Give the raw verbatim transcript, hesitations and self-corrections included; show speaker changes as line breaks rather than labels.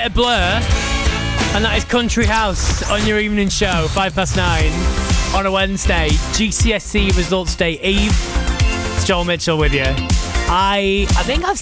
bit of Blur, and that is Country House on your evening show, five past nine on a Wednesday. G C S E results day eve. It's Joel Mitchell with you. I I think I've